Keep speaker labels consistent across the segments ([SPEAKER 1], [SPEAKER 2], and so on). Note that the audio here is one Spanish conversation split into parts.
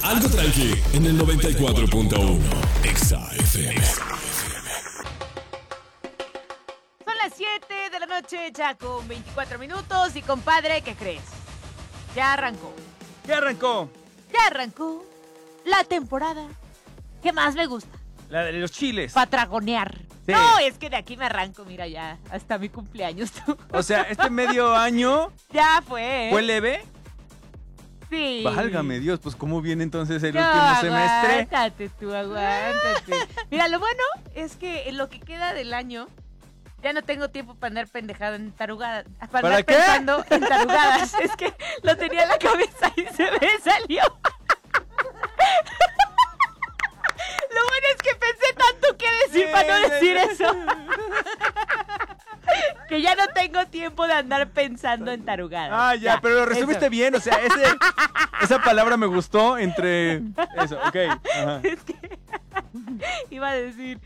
[SPEAKER 1] Algo tranqui en el 94.1 Exa FM.
[SPEAKER 2] Son las 7 de la noche, ya con 24 minutos. Y compadre, ¿qué crees? Ya arrancó.
[SPEAKER 3] ¿Qué arrancó?
[SPEAKER 2] Ya arrancó la temporada que más me gusta.
[SPEAKER 3] La de los chiles.
[SPEAKER 2] Patragonear.
[SPEAKER 3] Sí.
[SPEAKER 2] No, es que de aquí me arranco, mira ya, hasta mi cumpleaños tú.
[SPEAKER 3] O sea, este medio año
[SPEAKER 2] Ya fue.
[SPEAKER 3] fue leve.
[SPEAKER 2] Sí.
[SPEAKER 3] Válgame Dios, pues ¿cómo viene entonces el
[SPEAKER 2] No,
[SPEAKER 3] último semestre?
[SPEAKER 2] aguántate tú, aguántate. Mira, lo bueno es que en lo que queda del año ya no tengo tiempo para andar pendejado en tarugadas. Para andar
[SPEAKER 3] qué?
[SPEAKER 2] pensando en tarugadas. Es que lo tenía en la cabeza y se me salió. Lo bueno es que pensé tanto qué decir para no decir eso. Que ya no tengo tiempo de andar pensando en tarugadas.
[SPEAKER 3] Ah, ya, pero lo resumiste
[SPEAKER 2] eso.
[SPEAKER 3] bien, o sea, esa palabra me gustó entre eso, ok. Ajá.
[SPEAKER 2] Es que iba a decir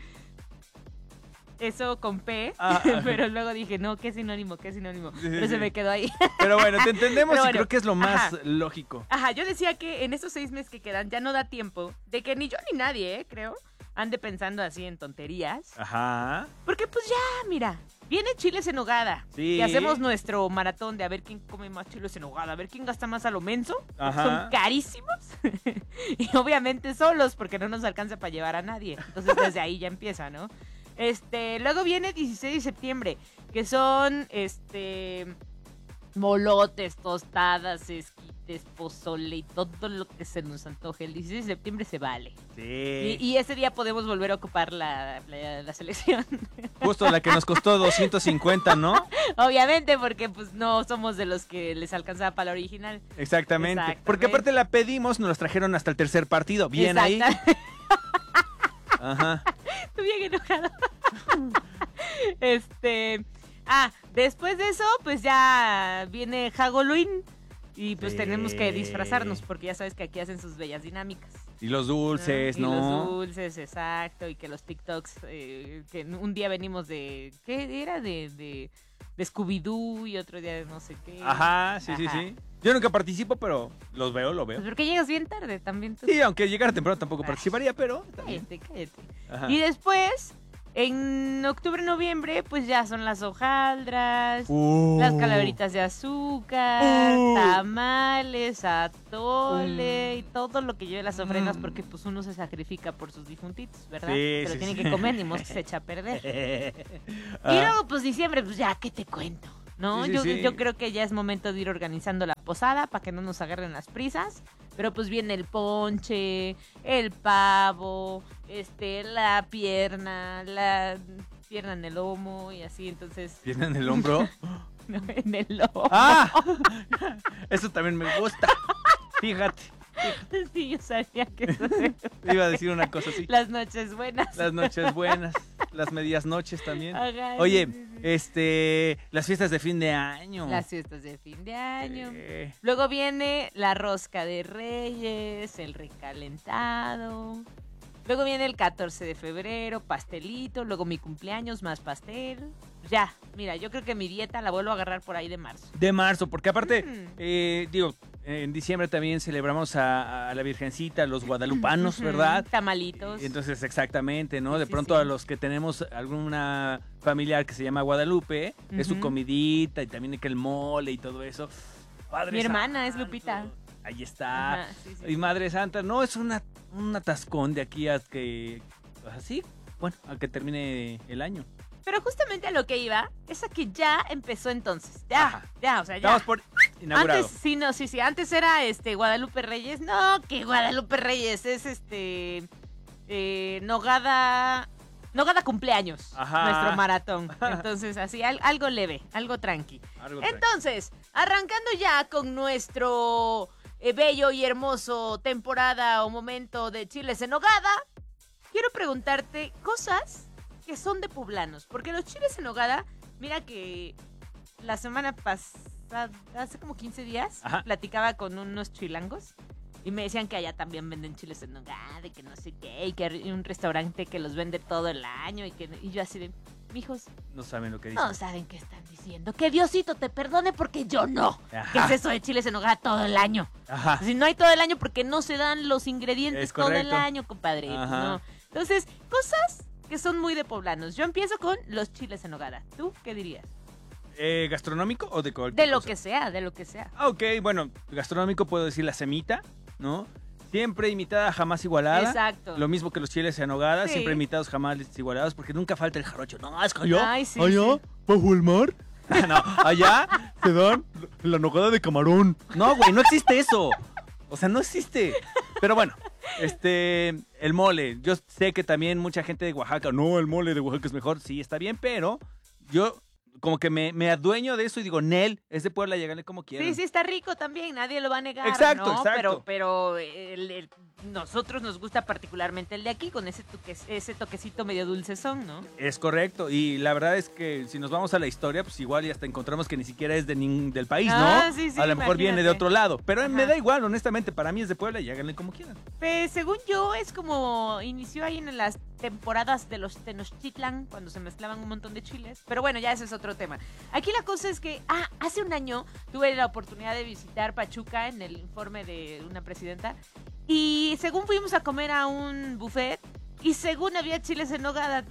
[SPEAKER 2] eso con P, pero luego dije, no, ¿qué sinónimo? Pero se me quedó ahí.
[SPEAKER 3] Pero bueno, te entendemos
[SPEAKER 2] Pero
[SPEAKER 3] y
[SPEAKER 2] bueno,
[SPEAKER 3] creo que es lo más
[SPEAKER 2] ajá.
[SPEAKER 3] lógico.
[SPEAKER 2] Ajá, yo decía que en estos 6 meses que quedan ya no da tiempo de que ni yo ni nadie, creo, ande pensando así en tonterías.
[SPEAKER 3] Ajá.
[SPEAKER 2] Porque pues ya, mira, viene chiles en nogada.
[SPEAKER 3] Sí.
[SPEAKER 2] Y hacemos nuestro maratón de a ver quién come más chiles en nogada, a ver quién gasta más a lo menso.
[SPEAKER 3] Ajá.
[SPEAKER 2] Son carísimos. Y obviamente solos, porque no nos alcanza para llevar a nadie. Entonces desde ahí ya empieza, ¿no? Luego viene 16 de septiembre, que son, molotes, tostadas, esquites, pozole y todo lo que se nos antoje. El 16 de septiembre se vale.
[SPEAKER 3] Sí.
[SPEAKER 2] Y ese día podemos volver a ocupar la selección.
[SPEAKER 3] Justo la que nos costó 250, ¿no?
[SPEAKER 2] Obviamente, porque pues no somos de los que les alcanzaba para la original.
[SPEAKER 3] Exactamente. Porque aparte la pedimos, nos las trajeron hasta el tercer partido. Bien ahí. Ajá.
[SPEAKER 2] Estoy bien enojado. Después de eso, pues ya viene Halloween. Y pues tenemos que disfrazarnos, porque ya sabes que aquí hacen sus bellas dinámicas.
[SPEAKER 3] Y los dulces,
[SPEAKER 2] Y
[SPEAKER 3] ¿no?
[SPEAKER 2] los dulces, exacto. Y que los TikToks, que un día venimos de... ¿Qué era? De Scooby-Doo y otro día de no sé qué.
[SPEAKER 3] Ajá, sí. Yo nunca participo, pero lo veo.
[SPEAKER 2] Pues porque llegas bien tarde también tú.
[SPEAKER 3] Sí, aunque llegara temprano tampoco participaría, pero también.
[SPEAKER 2] Cállate.
[SPEAKER 3] Ajá.
[SPEAKER 2] Y después, en octubre, noviembre, pues ya son las hojaldras, las calaveritas de azúcar, tamales, atole y todo lo que lleve las ofrendas, porque pues uno se sacrifica por sus difuntitos, ¿verdad?
[SPEAKER 3] Sí,
[SPEAKER 2] Pero
[SPEAKER 3] sí,
[SPEAKER 2] tienen
[SPEAKER 3] sí.
[SPEAKER 2] que comer, ni modo que se echa a perder. Y luego, pues diciembre, pues ya, ¿qué te cuento? ¿No?
[SPEAKER 3] Sí, sí.
[SPEAKER 2] Yo creo que ya es momento de ir organizando la posada para que no nos agarren las prisas. Pero pues viene el ponche, el pavo, la pierna en el lomo y así, entonces...
[SPEAKER 3] ¿Pierna en el hombro?
[SPEAKER 2] No, en el lomo.
[SPEAKER 3] ¡Ah! Eso también me gusta. Fíjate.
[SPEAKER 2] Sí, yo sabía que eso
[SPEAKER 3] Iba a decir una cosa así.
[SPEAKER 2] Las noches buenas.
[SPEAKER 3] Las noches buenas, las medias noches también.
[SPEAKER 2] Ajá,
[SPEAKER 3] Oye,
[SPEAKER 2] sí.
[SPEAKER 3] las fiestas de fin de año.
[SPEAKER 2] Las fiestas de fin de año.
[SPEAKER 3] Sí.
[SPEAKER 2] Luego viene la rosca de Reyes, el recalentado. Luego viene el 14 de febrero, pastelito. Luego mi cumpleaños, más pastel. Ya, mira, yo creo que mi dieta la vuelvo a agarrar por ahí de marzo.
[SPEAKER 3] De marzo, porque aparte, en diciembre también celebramos a la Virgencita, los guadalupanos, ¿verdad?
[SPEAKER 2] Tamalitos.
[SPEAKER 3] Entonces, exactamente, ¿no? De
[SPEAKER 2] Sí,
[SPEAKER 3] pronto
[SPEAKER 2] sí.
[SPEAKER 3] a los que tenemos alguna familiar que se llama Guadalupe, es su comidita y también que el mole y todo eso. Padre
[SPEAKER 2] Mi hermana
[SPEAKER 3] Santo,
[SPEAKER 2] es Lupita.
[SPEAKER 3] Ahí está.
[SPEAKER 2] Ajá, sí.
[SPEAKER 3] Y Madre Santa, no, es un atascón de aquí a que... Así, bueno, a que termine el año.
[SPEAKER 2] Pero justamente a lo que iba es a que ya empezó entonces.
[SPEAKER 3] Ajá.
[SPEAKER 2] Ya, o sea, ya.
[SPEAKER 3] Estamos por inaugurado.
[SPEAKER 2] Antes, sí. Antes era Guadalupe Reyes. No, que Guadalupe Reyes es Nogada cumpleaños.
[SPEAKER 3] Ajá.
[SPEAKER 2] Nuestro maratón. Entonces, así, algo leve, algo tranqui. Entonces, arrancando ya con nuestro bello y hermoso temporada o momento de chiles en nogada, quiero preguntarte cosas que son de poblanos. Porque los chiles en nogada, mira que la semana pasada, hace como 15 días,
[SPEAKER 3] Ajá.
[SPEAKER 2] platicaba con unos chilangos y me decían que allá también venden chiles en nogada y que no sé qué, y que hay un restaurante que los vende todo el año y yo así de... mijos
[SPEAKER 3] No saben lo que dicen.
[SPEAKER 2] no saben qué están diciendo. Que Diosito te perdone porque yo no.
[SPEAKER 3] Ajá.
[SPEAKER 2] ¿Qué es eso de chiles en nogada todo el año?
[SPEAKER 3] Ajá.
[SPEAKER 2] Si no hay todo el año porque no se dan los ingredientes
[SPEAKER 3] Es
[SPEAKER 2] todo el
[SPEAKER 3] correcto.
[SPEAKER 2] año, compadre. Pues
[SPEAKER 3] Ajá.
[SPEAKER 2] no. Entonces, cosas que son muy de poblanos. Yo empiezo con los chiles en nogada. ¿Tú qué dirías?
[SPEAKER 3] ¿Gastronómico o de cualquier
[SPEAKER 2] De lo
[SPEAKER 3] cosa?
[SPEAKER 2] que sea, de lo que sea.
[SPEAKER 3] Ah, ok, bueno, gastronómico puedo decir la semita, ¿no? Siempre imitada, jamás igualada.
[SPEAKER 2] Exacto.
[SPEAKER 3] Lo mismo que los chiles en nogada,
[SPEAKER 2] Sí.
[SPEAKER 3] siempre imitados, jamás igualados, porque nunca falta el jarocho. No, es que allá,
[SPEAKER 2] Ay, sí,
[SPEAKER 3] allá,
[SPEAKER 2] sí.
[SPEAKER 3] bajo el mar. No, allá se dan la nogada de camarón. No, güey, no existe eso. O sea, no existe. Pero bueno, el mole. Yo sé que también mucha gente de Oaxaca, no, el mole de Oaxaca es mejor. Sí, está bien, pero yo como que me adueño de eso y digo, Nel, es de Puebla, lléganle como quieran.
[SPEAKER 2] Sí, sí, está rico también, nadie lo va a negar.
[SPEAKER 3] Exacto,
[SPEAKER 2] ¿no?
[SPEAKER 3] exacto.
[SPEAKER 2] Pero nosotros nos gusta particularmente el de aquí, con ese toquecito medio dulcezón, ¿no?
[SPEAKER 3] Es correcto, y la verdad es que si nos vamos a la historia, pues igual y hasta encontramos que ni siquiera es del país, ¿no?
[SPEAKER 2] Ah, sí, sí,
[SPEAKER 3] a lo mejor viene de
[SPEAKER 2] imagínate.
[SPEAKER 3] otro lado, pero
[SPEAKER 2] Ajá.
[SPEAKER 3] me da igual, honestamente, para mí es de Puebla y háganle como quieran.
[SPEAKER 2] Pues según yo, es como inició ahí en las temporadas de los Tenochtitlan, cuando se mezclaban un montón de chiles. Pero bueno, ya ese es otro tema. Aquí la cosa es que, hace un año tuve la oportunidad de visitar Pachuca en el informe de una presidenta. Y según fuimos a comer a un buffet, y según había chiles en nogada.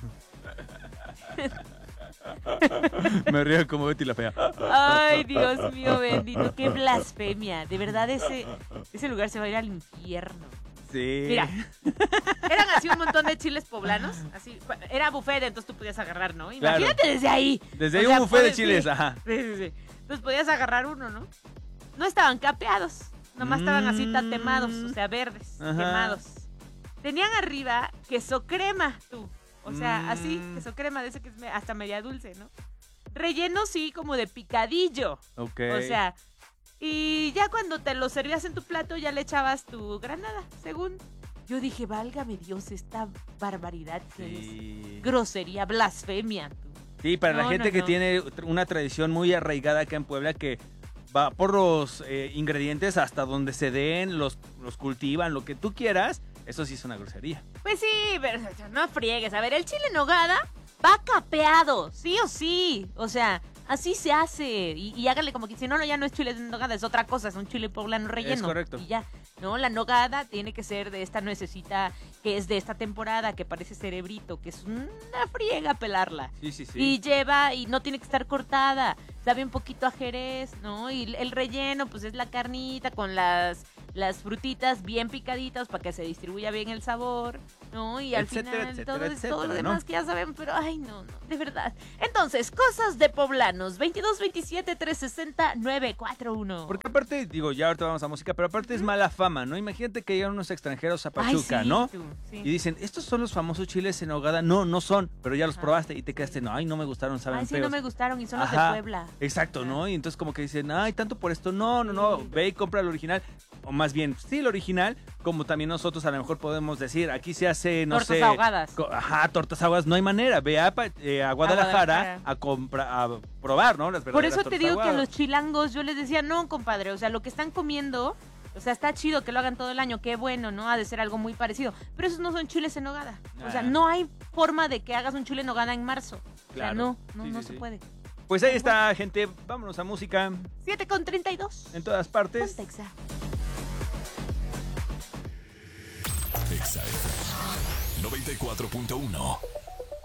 [SPEAKER 3] Me río como Betty la Fea.
[SPEAKER 2] Ay, Dios mío bendito, qué blasfemia. De verdad, ese lugar se va a ir al infierno.
[SPEAKER 3] Sí.
[SPEAKER 2] Mira, eran así un montón de chiles poblanos, así, era buffet, entonces tú podías agarrar, ¿no?
[SPEAKER 3] Claro.
[SPEAKER 2] Imagínate desde ahí.
[SPEAKER 3] Desde
[SPEAKER 2] O
[SPEAKER 3] ahí
[SPEAKER 2] sea,
[SPEAKER 3] un buffet de
[SPEAKER 2] puedes-
[SPEAKER 3] chiles,
[SPEAKER 2] sí,
[SPEAKER 3] ajá.
[SPEAKER 2] Sí, sí, sí. Entonces podías agarrar uno, ¿no? No estaban capeados, nomás estaban así tatemados, o sea, verdes,
[SPEAKER 3] Ajá.
[SPEAKER 2] quemados. Tenían arriba queso crema, tú. O sea, así, queso crema, de ese que es hasta media dulce, ¿no? Relleno, sí, como de picadillo.
[SPEAKER 3] Ok.
[SPEAKER 2] O sea, y ya cuando te lo servías en tu plato, ya le echabas tu granada, según. Yo dije, válgame Dios, esta barbaridad que
[SPEAKER 3] Sí.
[SPEAKER 2] es grosería, blasfemia. Tú.
[SPEAKER 3] Sí, para la
[SPEAKER 2] No,
[SPEAKER 3] gente
[SPEAKER 2] no,
[SPEAKER 3] que
[SPEAKER 2] no.
[SPEAKER 3] tiene una tradición muy arraigada acá en Puebla que va por los ingredientes hasta donde se den, los cultivan, lo que tú quieras, eso sí es una grosería.
[SPEAKER 2] Pues sí, pero no friegues. A ver, el chile en nogada va capeado, sí o sí. O sea, así se hace. Y háganle como que si no, ya no es chile en nogada, es otra cosa, es un chile poblano relleno.
[SPEAKER 3] Es correcto.
[SPEAKER 2] Y ya. No, la nogada tiene que ser de esta nuececita que es de esta temporada, que parece cerebrito, que es una friega pelarla.
[SPEAKER 3] Sí, sí, sí.
[SPEAKER 2] Y no tiene que estar cortada. Sabe un poquito a Jerez, ¿no? Y el relleno, pues es la carnita con las frutitas bien picaditas para que se distribuya bien el sabor, ¿no? Y al
[SPEAKER 3] Etcétera,
[SPEAKER 2] final
[SPEAKER 3] etcétera,
[SPEAKER 2] todo lo
[SPEAKER 3] etcétera,
[SPEAKER 2] demás
[SPEAKER 3] ¿no?
[SPEAKER 2] que ya saben, pero ay, no, de verdad. Entonces, cosas de poblanos, 2227-360-941.
[SPEAKER 3] Porque aparte, digo, ya ahorita vamos a música, pero aparte es mala fama, ¿no? Imagínate que llegan unos extranjeros a
[SPEAKER 2] Ay,
[SPEAKER 3] Pachuca,
[SPEAKER 2] sí,
[SPEAKER 3] ¿no?
[SPEAKER 2] tú, sí.
[SPEAKER 3] Y dicen, estos son los famosos chiles en nogada. No, no son, pero ya los
[SPEAKER 2] Ajá.
[SPEAKER 3] probaste y te quedaste, no, ay, no me gustaron, saben
[SPEAKER 2] Ay, sí,
[SPEAKER 3] feos.
[SPEAKER 2] no me gustaron y son los de
[SPEAKER 3] Ajá,
[SPEAKER 2] Puebla.
[SPEAKER 3] Exacto,
[SPEAKER 2] Ajá.
[SPEAKER 3] ¿no? Y entonces como que dicen, ay, tanto por esto. No, no, no,
[SPEAKER 2] Sí.
[SPEAKER 3] ve y compra el original. O más bien, sí, el original, como también nosotros a lo mejor podemos decir, aquí se hace, no
[SPEAKER 2] Tortas
[SPEAKER 3] sé...
[SPEAKER 2] ahogadas.
[SPEAKER 3] Ajá, tortas ahogadas, no hay manera. Ve a Guadalajara
[SPEAKER 2] Guadalajara.
[SPEAKER 3] a probar, ¿no? Las
[SPEAKER 2] Por
[SPEAKER 3] verdaderas
[SPEAKER 2] eso te
[SPEAKER 3] tortas
[SPEAKER 2] digo que a
[SPEAKER 3] ahogadas.
[SPEAKER 2] los chilangos yo les decía, no, compadre, o sea, lo que están comiendo, o sea, está chido que lo hagan todo el año, qué bueno, ¿no? Ha de ser algo muy parecido. Pero esos no son chiles en nogada. O sea,
[SPEAKER 3] Ah.
[SPEAKER 2] no hay forma de que hagas un chile en nogada en marzo.
[SPEAKER 3] Claro.
[SPEAKER 2] O sea, no
[SPEAKER 3] Sí,
[SPEAKER 2] no
[SPEAKER 3] sí,
[SPEAKER 2] se
[SPEAKER 3] sí.
[SPEAKER 2] puede.
[SPEAKER 3] Pues ahí está, gente. Vámonos a música
[SPEAKER 2] 7:32.
[SPEAKER 3] en todas partes.
[SPEAKER 2] Ponte Exa.
[SPEAKER 1] Exa FM 94.1.